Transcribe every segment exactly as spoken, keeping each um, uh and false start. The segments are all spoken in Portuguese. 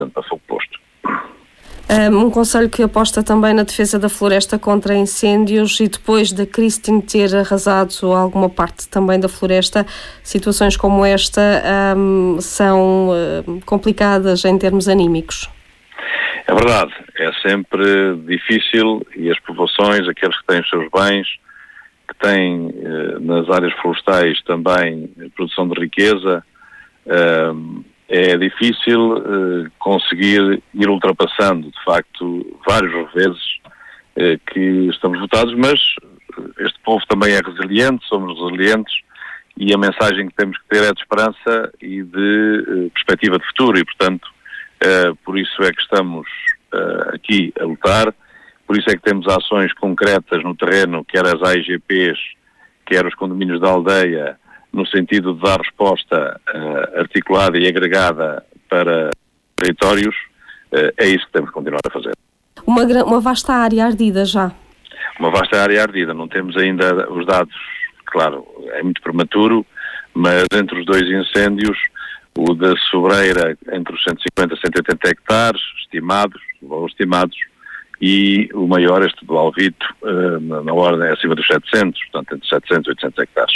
para fogo posto. Um concelho que aposta também na defesa da floresta contra incêndios e depois da Christine ter arrasado alguma parte também da floresta, situações como esta um, são um, complicadas em termos anímicos. É verdade, é sempre difícil e as populações, aqueles que têm os seus bens, que têm eh, nas áreas florestais também produção de riqueza, eh, é difícil eh, conseguir ir ultrapassando, de facto, vários reveses eh, que estamos votados, mas este povo também é resiliente, somos resilientes e a mensagem que temos que ter é de esperança e de eh, perspectiva de futuro e, portanto, eh, por isso é que estamos eh, aqui a lutar, por isso é que temos ações concretas no terreno, quer as A I G Ps, quer os condomínios da aldeia, no sentido de dar resposta uh, articulada e agregada para territórios, uh, é isso que temos que continuar a fazer. Uma, uma vasta área ardida já. Uma vasta área ardida, não temos ainda os dados, claro, é muito prematuro, mas entre os dois incêndios, o da Sobreira entre os cento e cinquenta e cento e oitenta hectares, estimados, valores estimados, e o maior, este do Alvito, uh, na, na ordem acima dos setecentos, portanto entre setecentos e oitocentos hectares.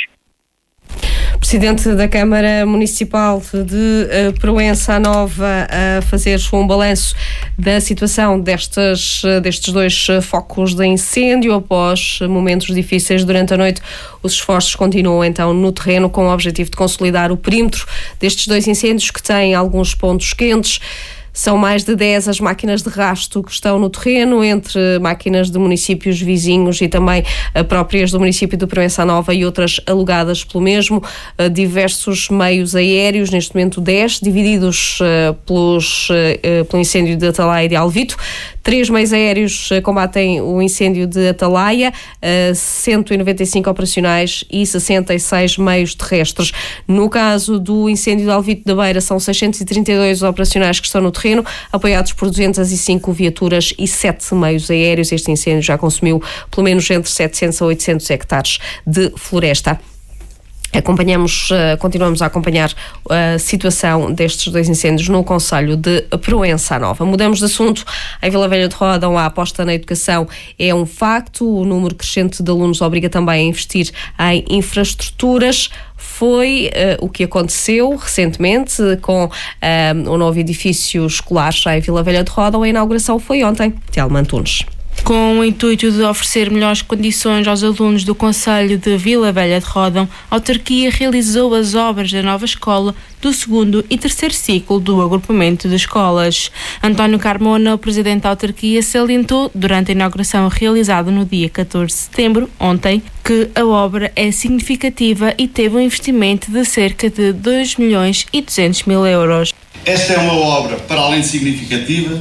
Presidente da Câmara Municipal de uh, Proença Nova a fazer um balanço da situação destes, destes dois focos de incêndio após momentos difíceis durante a noite. Os esforços continuam então no terreno com o objetivo de consolidar o perímetro destes dois incêndios que têm alguns pontos quentes. São mais de dez as máquinas de rasto que estão no terreno, entre máquinas de municípios vizinhos e também próprias do município de Proença Nova e outras alugadas pelo mesmo. Diversos meios aéreos, neste momento dez, divididos pelos, pelo incêndio de Atalaia e de Alvito. Três meios aéreos combatem o incêndio de Atalaia, cento e noventa e cinco operacionais e sessenta e seis meios terrestres. No caso do incêndio de Alvito da Beira, são seiscentos e trinta e dois operacionais que estão no terreno, apoiados por duzentas e cinco viaturas e sete meios aéreos. Este incêndio já consumiu pelo menos entre setecentos a oitocentos hectares de floresta. Acompanhamos, continuamos a acompanhar a situação destes dois incêndios no concelho de Proença Nova. Mudamos de assunto. Em Vila Velha de Ródão, a aposta na educação é um facto. O número crescente de alunos obriga também a investir em infraestruturas. Foi uh, o que aconteceu recentemente com uh, o novo edifício escolar já em Vila Velha de Ródão. A inauguração foi ontem. Telma Antunes. Com o intuito de oferecer melhores condições aos alunos do concelho de Vila Velha de Ródão, a autarquia realizou as obras da nova escola do segundo e terceiro ciclo do agrupamento de escolas. António Carmona, o presidente da autarquia, salientou durante a inauguração realizada no dia catorze de setembro, ontem, que a obra é significativa e teve um investimento de cerca de dois milhões e duzentos mil euros. Esta é uma obra, para além de significativa,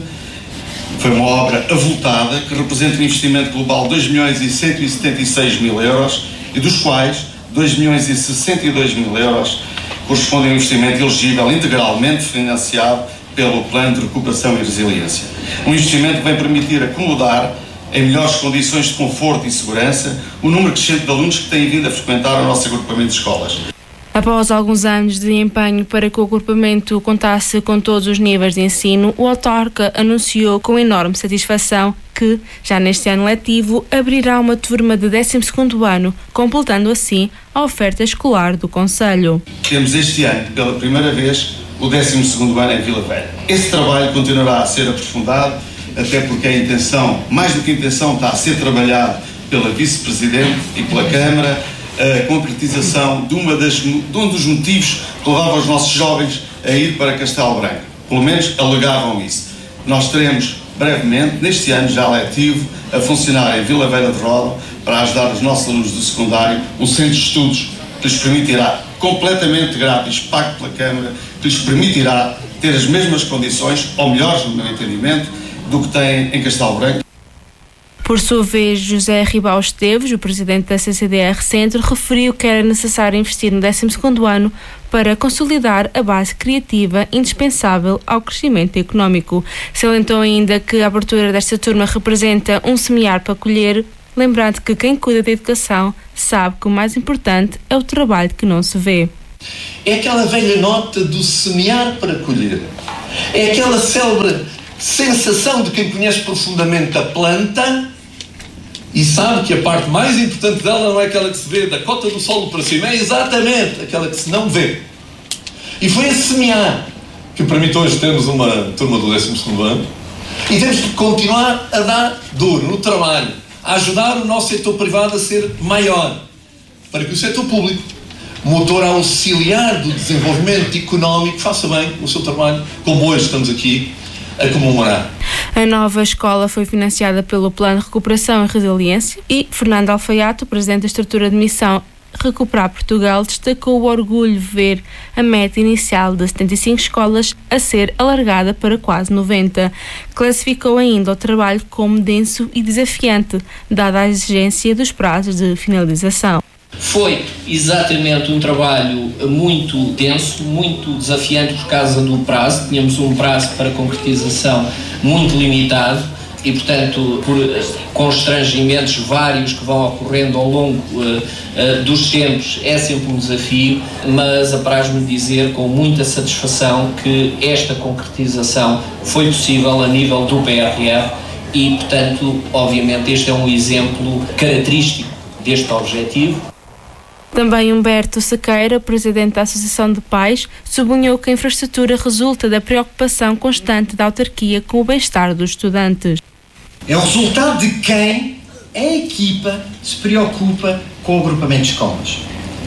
foi uma obra avultada que representa um investimento global de dois milhões e cento e setenta e seis mil euros e dos quais dois milhões e sessenta e dois mil euros correspondem a um investimento elegível integralmente financiado pelo Plano de Recuperação e Resiliência. Um investimento que vai permitir acomodar em melhores condições de conforto e segurança o número crescente de alunos que têm vindo a frequentar o nosso agrupamento de escolas. Após alguns anos de empenho para que o agrupamento contasse com todos os níveis de ensino, o autarca anunciou com enorme satisfação que, já neste ano letivo, abrirá uma turma de décimo segundo ano, completando assim a oferta escolar do concelho. Temos este ano, pela primeira vez, o décimo segundo ano em Vila Velha. Esse trabalho continuará a ser aprofundado, até porque a intenção, mais do que a intenção, está a ser trabalhado pela Vice-Presidente e pela Câmara, a concretização de, uma das, de um dos motivos que levava os nossos jovens a ir para Castelo Branco. Pelo menos alegavam isso. Nós teremos brevemente, neste ano já letivo, a funcionar em Vila Velha de Ródão para ajudar os nossos alunos do secundário, um centro de estudos que lhes permitirá, completamente grátis, pago pela Câmara, que lhes permitirá ter as mesmas condições, ou melhores no meu entendimento, do que têm em Castelo Branco. Por sua vez, José Ribau Esteves, o presidente da C C D R Centro, referiu que era necessário investir no décimo segundo ano para consolidar a base criativa indispensável ao crescimento económico. Salientou ainda que a abertura desta turma representa um semear para colher, lembrando que quem cuida da educação sabe que o mais importante é o trabalho que não se vê. É aquela velha nota do semear para colher. É aquela célebre sensação de quem conhece profundamente a planta e sabe que a parte mais importante dela não é aquela que se vê da cota do solo para cima, é exatamente aquela que se não vê. E foi a semear que permite hoje termos uma turma do décimo segundo ano e temos que continuar a dar duro no trabalho, a ajudar o nosso setor privado a ser maior, para que o setor público, motor auxiliar do desenvolvimento económico, faça bem o seu trabalho, como hoje estamos aqui a comemorar. A nova escola foi financiada pelo Plano de Recuperação e Resiliência e Fernando Alfaiato, presidente da estrutura de missão Recuperar Portugal, destacou o orgulho de ver a meta inicial de setenta e cinco escolas a ser alargada para quase noventa. Classificou ainda o trabalho como denso e desafiante, dada a exigência dos prazos de finalização. Foi exatamente um trabalho muito denso, muito desafiante por causa do prazo. Tínhamos um prazo para concretização muito limitado e, portanto, por constrangimentos vários que vão ocorrendo ao longo uh, uh, dos tempos, é sempre um desafio, mas apraz-me dizer com muita satisfação que esta concretização foi possível a nível do P R R e, portanto, obviamente este é um exemplo característico deste objetivo. Também Humberto Sequeira, presidente da Associação de Pais, sublinhou que a infraestrutura resulta da preocupação constante da autarquia com o bem-estar dos estudantes. É o resultado de quem a equipa se preocupa com o agrupamento de escolas.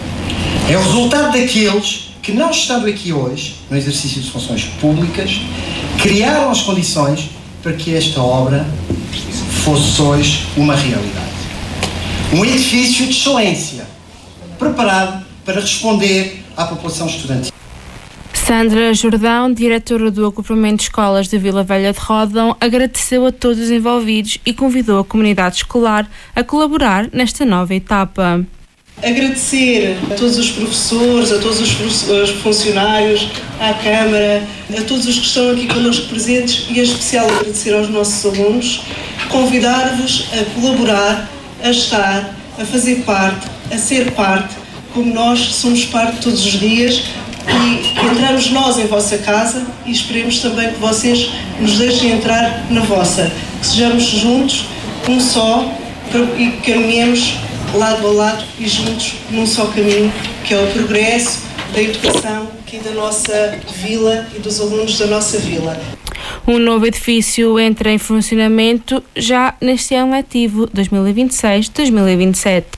É o resultado daqueles que, não estando aqui hoje, no exercício de funções públicas, criaram as condições para que esta obra fosse hoje uma realidade. Um edifício de excelência, preparado para responder à população estudantil. Sandra Jordão, diretora do agrupamento de escolas de Vila Velha de Ródão, agradeceu a todos os envolvidos e convidou a comunidade escolar a colaborar nesta nova etapa. Agradecer a todos os professores, a todos os funcionários, à Câmara, a todos os que estão aqui connosco presentes e em especial agradecer aos nossos alunos, convidar-vos a colaborar, a estar, a fazer parte, a ser parte, como nós somos parte todos os dias, e que entramos nós em vossa casa e esperemos também que vocês nos deixem entrar na vossa, que sejamos juntos, um só, e que caminhemos lado a lado e juntos num só caminho, que é o progresso da educação aqui da nossa vila e dos alunos da nossa vila. Um novo edifício entra em funcionamento já neste ano letivo dois mil e vinte e seis dois mil e vinte e sete.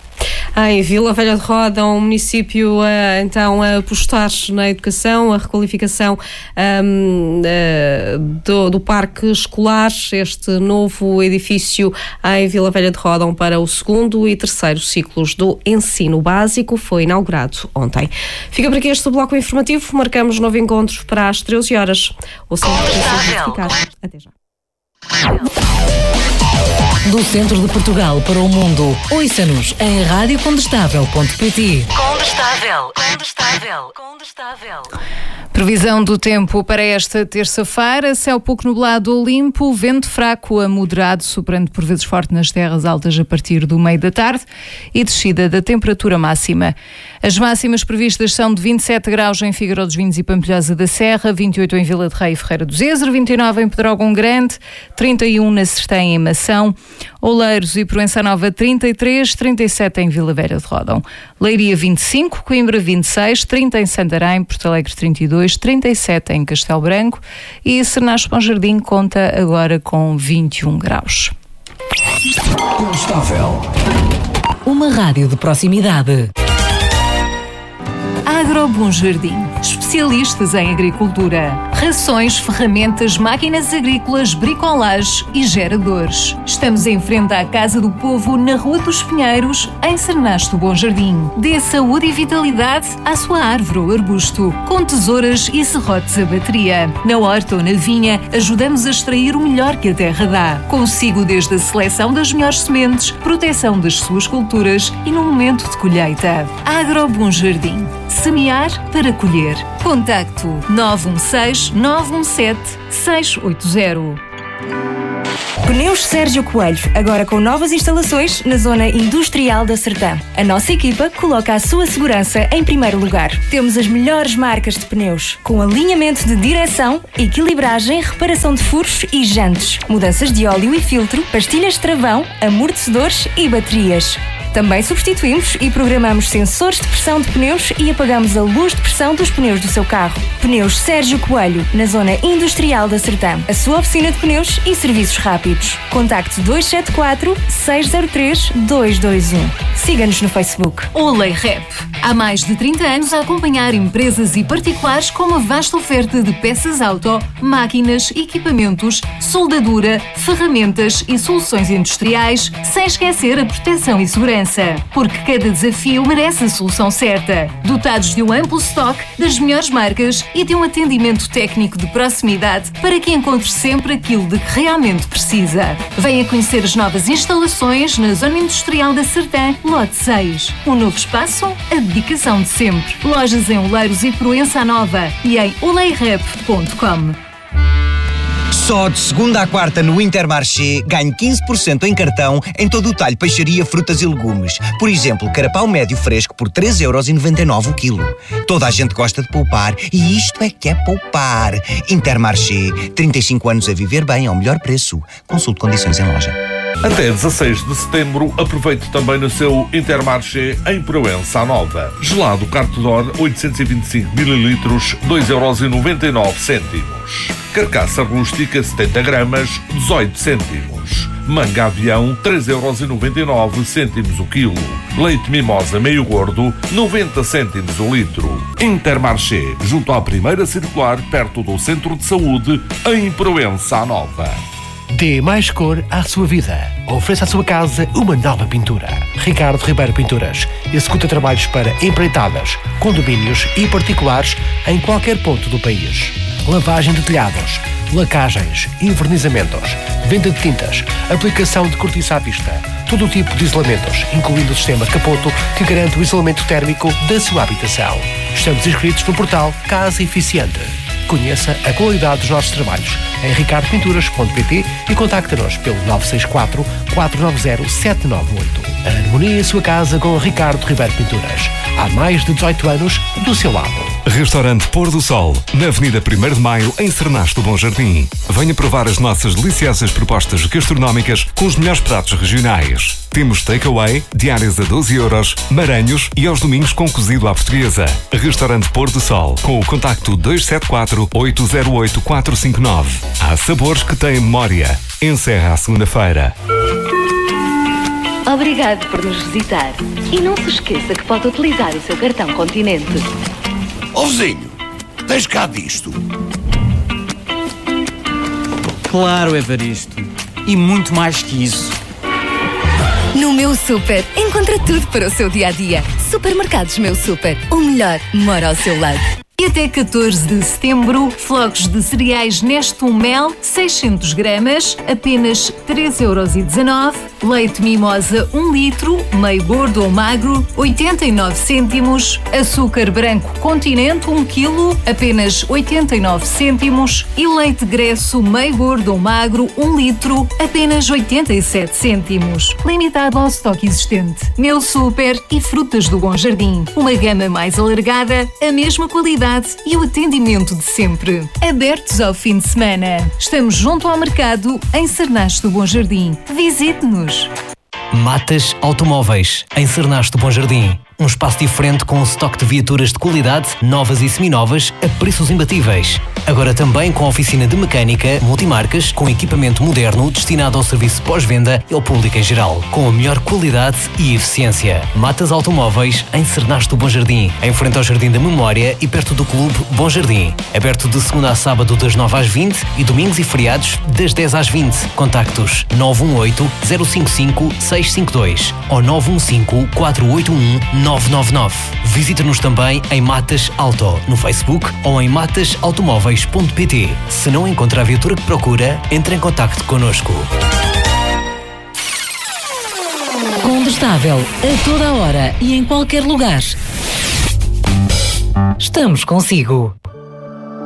Em Vila Velha de Ródão, o município a, então a apostar na educação, a requalificação um, uh, do, do parque escolar, este novo edifício em Vila Velha de Ródão para o segundo e terceiro ciclos do ensino básico foi inaugurado ontem. Fica por aqui este bloco informativo, marcamos novo encontro para as treze horas. O Até já. Do centro de Portugal para o mundo, ouça-nos em rádio condestável ponto pt. Condestável, condestável, condestável. Previsão do tempo para esta terça-feira: céu pouco nublado, limpo, vento fraco a moderado, soprando por vezes forte nas terras altas a partir do meio da tarde e descida da temperatura máxima. As máximas previstas são de vinte e sete graus em Figueiró dos Vinhos e Pampilhosa da Serra, vinte e oito em Vila de Rei e Ferreira do Zezer, vinte e nove em Pedrógão Grande, trinta e um na Sertém e em Mação, Oleiros e Proença Nova trinta e três, trinta e sete em Vila Velha de Ródão, Leiria vinte e cinco, Coimbra vinte e seis, trinta em Santarém, Porto Alegre trinta e dois, trinta e sete em Castelo Branco e Sernás Bom Jardim conta agora com vinte e um graus. Constável. Uma rádio de proximidade. Agro Bom Jardim, especialistas em agricultura, rações, ferramentas, máquinas agrícolas, bricolage e geradores. Estamos em frente à Casa do Povo, na Rua dos Pinheiros, em Sernás do Bom Jardim. Dê saúde e vitalidade à sua árvore ou arbusto, com tesouras e serrotes a bateria. Na horta ou na vinha, ajudamos a extrair o melhor que a terra dá. Consigo desde a seleção das melhores sementes, proteção das suas culturas e no momento de colheita. Agro Bom Jardim. Semear para colher. Contacto nove um seis, nove um sete, seis oito zero. Pneus Sérgio Coelho, agora com novas instalações na zona industrial da Sertã. A nossa equipa coloca a sua segurança em primeiro lugar. Temos as melhores marcas de pneus, com alinhamento de direção, equilibragem, reparação de furos e jantes, mudanças de óleo e filtro, pastilhas de travão, amortecedores e baterias. Também substituímos e programamos sensores de pressão de pneus e apagamos a luz de pressão dos pneus do seu carro. Pneus Sérgio Coelho, na zona industrial da Sertã. A sua oficina de pneus e serviços rápidos. Contacte dois sete quatro, seis zero três, dois dois um. Siga-nos no Facebook. Olay Rep. Há mais de trinta anos a acompanhar empresas e particulares com uma vasta oferta de peças auto, máquinas, equipamentos, soldadura, ferramentas e soluções industriais, sem esquecer a proteção e segurança. Porque cada desafio merece a solução certa. Dotados de um amplo estoque das melhores marcas e de um atendimento técnico de proximidade para que encontre sempre aquilo de que realmente precisa. Venha conhecer as novas instalações na Zona Industrial da Sertã, Lote seis. Um novo espaço, a dedicação de sempre. Lojas em Oleiros e Proença Nova e em olay rep ponto com. Só de segunda à quarta no Intermarché ganhe quinze por cento em cartão em todo o talho peixaria, frutas e legumes. Por exemplo, carapau médio fresco por três euros e noventa e nove o quilo. Toda a gente gosta de poupar e isto é que é poupar. Intermarché, trinta e cinco anos a viver bem ao melhor preço. Consulte condições em loja. Até dezasseis de setembro, aproveite também no seu Intermarché em Proença Nova. Gelado Cartedor oitocentos e vinte e cinco mililitros, dois euros e noventa e nove cêntimos. Carcaça rústica setenta gramas, dezoito cêntimos. Manga avião, três euros e noventa e nove cêntimos o quilo. Leite mimosa meio gordo, noventa cêntimos o litro. Intermarché, junto à primeira circular, perto do Centro de Saúde, em Proença Nova. Dê mais cor à sua vida. Ofereça à sua casa uma nova pintura. Ricardo Ribeiro Pinturas executa trabalhos para empreitadas, condomínios e particulares em qualquer ponto do país. Lavagem de telhados, lacagens, invernizamentos, venda de tintas, aplicação de cortiça à pista, todo o tipo de isolamentos, incluindo o sistema Capoto, que garante o isolamento térmico da sua habitação. Estamos inscritos no portal Casa Eficiente. Conheça a qualidade dos nossos trabalhos em ricardo pinturas ponto pt e contacte-nos pelo nove seis quatro, quatro nove zero, sete nove oito. Harmonia em sua casa com Ricardo Ribeiro Pinturas. Há mais de dezoito anos do seu lado. Restaurante Pôr do Sol, na Avenida primeiro de Maio, em Sernaste do Bom Jardim. Venha provar as nossas deliciosas propostas gastronómicas com os melhores pratos regionais. Temos takeaway, diárias a doze euros, maranhos e aos domingos com cozido à portuguesa. Restaurante Pôr do Sol, com o contacto dois sete quatro, oito zero oito, quatro cinco nove. Há sabores que têm memória. Encerra a segunda-feira. Obrigado por nos visitar. E não se esqueça que pode utilizar o seu cartão Continente. Ó vizinho, tens cá disto? Claro, Evaristo. E muito mais que isso. No Meu Super, encontra tudo para o seu dia-a-dia. Supermercados Meu Super, o melhor mora ao seu lado. E até catorze de setembro, flocos de cereais Nestum Mel, seiscentos gramas, apenas três euros e dezanove. Leite mimosa um litro, meio gordo ou magro, oitenta e nove cêntimos. Açúcar branco Continente um quilo, apenas oitenta e nove cêntimos. E leite Gresso meio gordo ou magro um litro, apenas oitenta e sete cêntimos. Limitado ao estoque existente. Meu Super e Frutas do Bom Jardim. Uma gama mais alargada, a mesma qualidade e o atendimento de sempre. Abertos ao fim de semana. Estamos junto ao mercado, em Sernaste do Bom Jardim. Visite-nos. Matas Automóveis, em Sernaste do Bom Jardim. Um espaço diferente com um estoque de viaturas de qualidade, novas e seminovas, a preços imbatíveis. Agora também com oficina de mecânica, multimarcas, com equipamento moderno destinado ao serviço pós-venda e ao público em geral, com a melhor qualidade e eficiência. Matas Automóveis, em Sernaste do Bom Jardim, em frente ao Jardim da Memória e perto do Clube Bom Jardim. Aberto de segunda a sábado das nove às vinte e domingos e feriados das dez às vinte. Contactos nove um oito, zero cinco cinco, seis cinco dois ou nove um cinco, quatro oito um, nove nove nove. Visite-nos também em Matas Auto, no Facebook ou em matas automóveis ponto pt. Se não encontra a viatura que procura, entre em contacto connosco. Condestável, a toda hora e em qualquer lugar. Estamos consigo.